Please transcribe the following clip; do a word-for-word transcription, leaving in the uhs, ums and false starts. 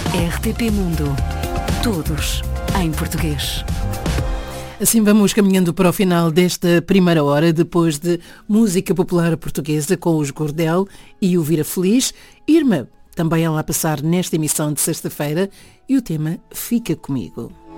R T P Mundo. Todos em português. Assim vamos caminhando para o final desta primeira hora, depois de música popular portuguesa com os Gordel e o Vira Feliz. Irma, também ela a passar nesta emissão de sexta-feira, e o tema Fica Comigo.